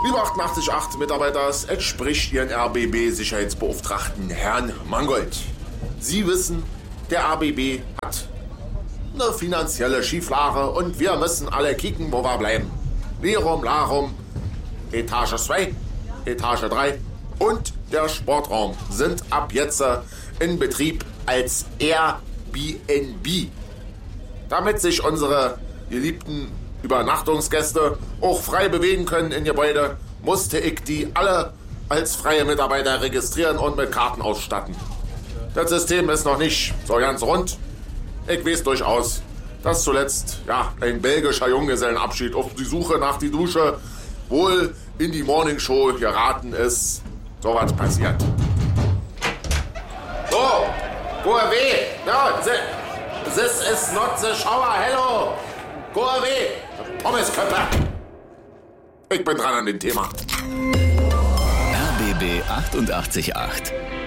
Liebe 88.8 Mitarbeiter, es entspricht Ihren RBB-Sicherheitsbeauftragten Herrn Mangold. Sie wissen, der RBB hat eine finanzielle Schieflage und wir müssen alle kicken, wo wir bleiben. Lirum, Larum, Etage 2, Etage 3 und der Sportraum sind ab jetzt in Betrieb als Airbnb. Damit sich unsere geliebten Übernachtungsgäste auch frei bewegen können in Gebäude, musste ich die alle als freie Mitarbeiter registrieren und mit Karten ausstatten. Das System ist noch nicht so ganz rund. Ich weiß durchaus, dass zuletzt ein belgischer Junggesellenabschied auf die Suche nach die Dusche wohl in die Morningshow geraten ist. So was passiert. So, go away. No, this is not the shower. Hello. Go away. Pommesköpfe. Ich bin dran an dem Thema. RBB 88.8